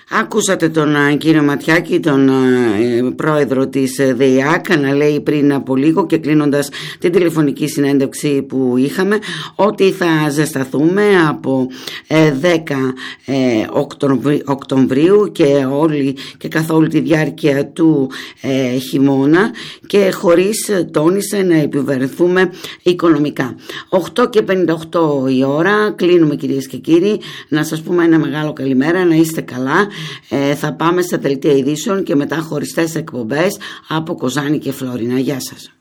Ακούσατε τον κύριο Ματιάκη, τον πρόεδρο της ΔΕΙΑΚ, να λέει πριν από λίγο και κλείνοντας την τηλεφωνική συνέντευξη που είχαμε, ότι θα ζεσταθούμε από 10 Οκτωβρίου και καθ' όλη τη διάρκεια του χειμώνα, και χωρίς, τόνισε, να επιβαρυνθούμε οικονομικά. 8:58 η ώρα, κλείνουμε κυρίες και κύριοι. Να σας πούμε ένα μεγάλο καλημέρα, να είστε καλά. Θα πάμε στα δελτία ειδήσεων και μετά χωριστές εκπομπές από Κοζάνη και Φλόρινα. Γεια σας.